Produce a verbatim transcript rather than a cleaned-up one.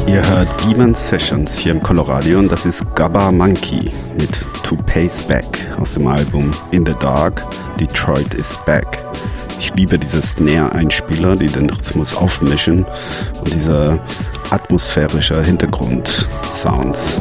Ihr hört Beeman Sessions hier im Coloradio und das ist Gabba Monkey mit To Pace Back aus dem Album In the Dark, Detroit is Back. Ich liebe diese Snare-Einspieler, die den Rhythmus aufmischen und diese atmosphärische Hintergrundsounds.